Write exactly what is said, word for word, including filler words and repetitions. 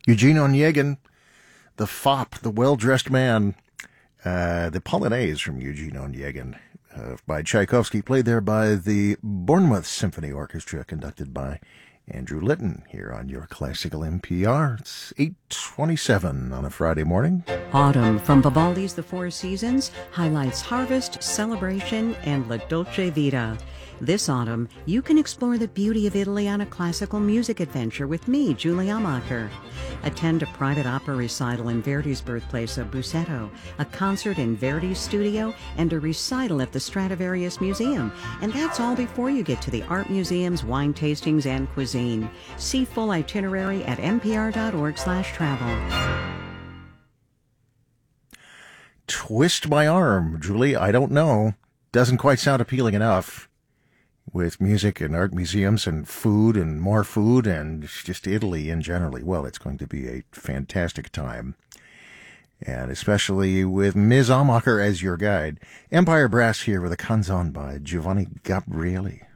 Eugene Onegin, the fop, the well-dressed man, uh, the Polonaise from Eugene Onegin uh, by Tchaikovsky, played there by the Bournemouth Symphony Orchestra, conducted by Andrew Litton, here on your Classical N P R. It's eight twenty-seven on a Friday morning. Autumn from Vivaldi's The Four Seasons highlights harvest, celebration, and La Dolce Vita. This autumn, you can explore the beauty of Italy on a classical music adventure with me, Julie Amacher. Attend a private opera recital in Verdi's birthplace of Busseto, a concert in Verdi's studio, and a recital at the Stradivarius Museum. And that's all before you get to the art museums, wine tastings, and cuisine. See full itinerary at npr.org slash travel. Twist my arm, Julie, I don't know. Doesn't quite sound appealing enough. With music and art museums and food and more food and just Italy in generally. Well, it's going to be a fantastic time. And especially with Miz Amacher as your guide. Empire Brass here with a canzone by Giovanni Gabrieli.